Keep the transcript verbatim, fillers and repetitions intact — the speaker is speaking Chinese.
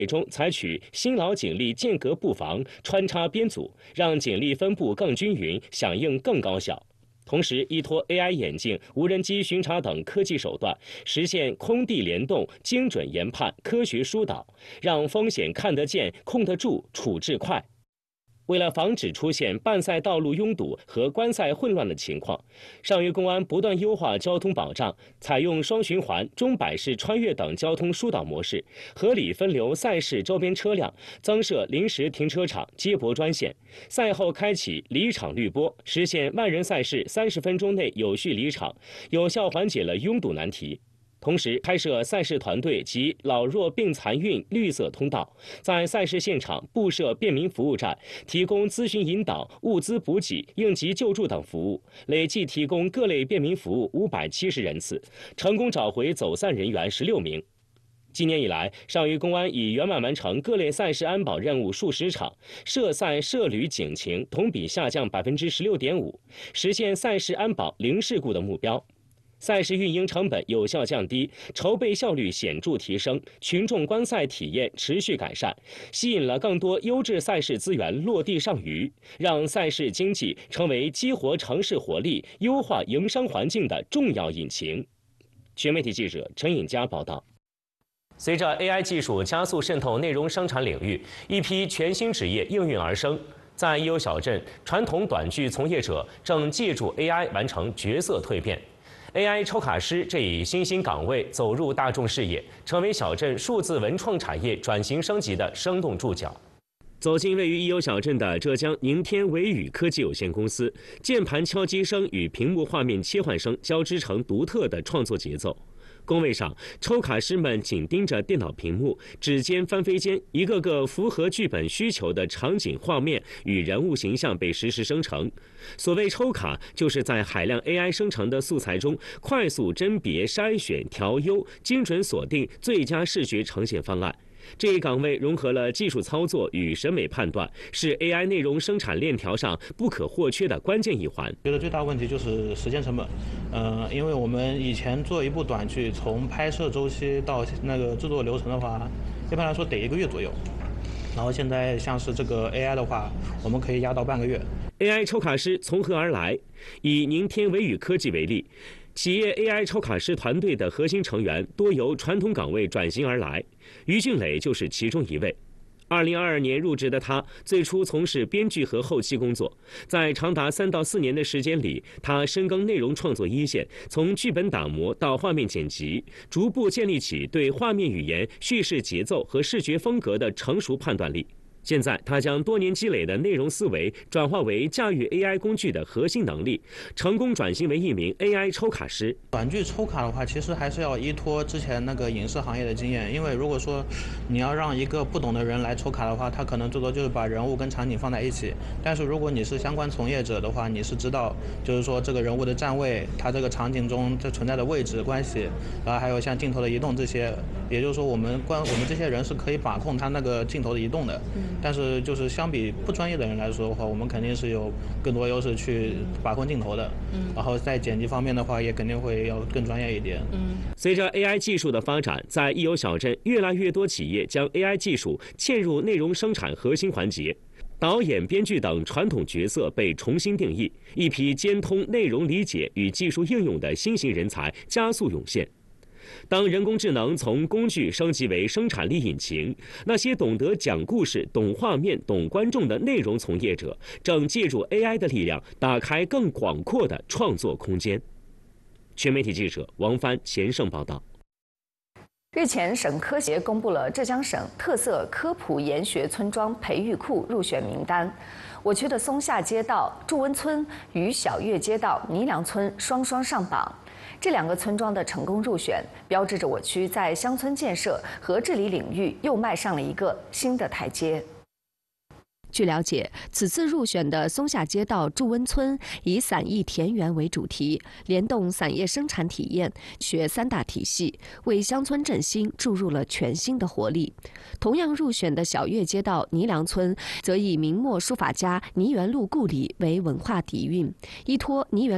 中采取新老警力间隔布防、穿插编组，让警力分布更均匀，响应更高效。同时，依托 A I 眼镜、无人机巡查等科技手段，实现空地联动、精准研判、科学疏导，让风险看得见、控得住、处置快。为了防止出现办赛道路拥堵和观赛混乱的情况，上虞公安不断优化交通保障，采用双循环、钟摆式穿越等交通疏导模式，合理分流赛事周边车辆，增设临时停车场、接驳专线。赛后开启离场滤波，实现万人赛事三十分钟内有序离场，有效缓解了拥堵难题。同时，开设赛事团队及老弱病残孕绿色通道，在赛事现场布设便民服务站，提供咨询引导、物资补给、应急救助等服务，累计提供各类便民服务五百七十人次，成功找回走散人员十六名。今年以来，上虞公安已圆满完成各类赛事安保任务数十场，涉赛涉旅警情同比下降百分之十六点五，实现赛事安保零事故的目标。赛事运营成本有效降低，筹备效率显著提升，群众观赛体验持续改善，吸引了更多优质赛事资源落地上虞，让赛事经济成为激活城市活力、优化营商环境的重要引擎。全媒体记者陈颖佳报道。随着 A I 技术加速渗透内容生产领域，一批全新职业应运而生。在义游小镇，传统短剧从业者正借助 A I 完成角色蜕变。A I 抽卡师这一新兴岗位走入大众视野，成为小镇数字文创产业转型升级的生动注脚。走进位于义游小镇的浙江宁天维宇科技有限公司，键盘敲击声与屏幕画面切换声交织成独特的创作节奏。工位上，抽卡师们紧盯着电脑屏幕，指尖翻飞间，一个个符合剧本需求的场景画面与人物形象被实时生成。所谓抽卡，就是在海量 A I 生成的素材中，快速甄别、筛选、调优，精准锁定最佳视觉呈现方案。这一岗位融合了技术操作与审美判断，是 A I 内容生产链条上不可或缺的关键一环。 觉得最大问题就是时间成本，呃，因为我们以前做一部短剧，从拍摄周期到那个制作流程的话，一般来说得一个月左右。然后现在像是这个 A I 的话，我们可以压到半个月。 A I 抽卡师从何而来？以宁天维宇科技为例。企业 A I 抽卡师团队的核心成员多由传统岗位转型而来，于俊磊就是其中一位。二零二二年入职的他，最初从事编剧和后期工作，在长达三到四年的时间里，他深耕内容创作一线，从剧本打磨到画面剪辑，逐步建立起对画面语言、叙事节奏和视觉风格的成熟判断力。现在，他将多年积累的内容思维转化为驾驭 A I 工具的核心能力，成功转型为一名 A I 抽卡师。 短剧抽卡的话，其实还是要依托之前那个影视行业的经验，因为如果说你要让一个不懂的人来抽卡的话，他可能最多就是把人物跟场景放在一起。但是如果你是相关从业者的话，你是知道，就是说这个人物的站位，他这个场景中这存在的位置关系，然后还有像镜头的移动这些，也就是说我们关我们这些人是可以把控他那个镜头的移动的。但是就是相比不专业的人来说的话，我们肯定是有更多优势去把控镜头的。嗯，然后在剪辑方面的话，也肯定会要更专业一点。 嗯，随着 A I 技术的发展，在义游小镇，越来越多企业将 A I 技术嵌入内容生产核心环节。导演、编剧等传统角色被重新定义，一批兼通内容理解与技术应用的新型人才加速涌现。当人工智能从工具升级为生产力引擎，那些懂得讲故事、懂画面、懂观众的内容从业者，正借助 A I 的力量，打开更广阔的创作空间。全媒体记者王帆、钱盛报道。 日前，省科协公布了浙江省特色科普研学村庄培育库入选名单。我区的松下街道祝温村与小月街道倪良村双双上榜。这两个村庄的成功入选，标志着我区在乡村建设和治理领域又迈上了一个新的台阶。据了解，此次入选的松下街道祝温村以散艺田园为主题，联动散叶生产体验、学三大体系，为乡村振兴注入了全新的活力。同样入选的小月街道倪良村，则以明末书法家倪元禄故里为文化底蕴，依托倪元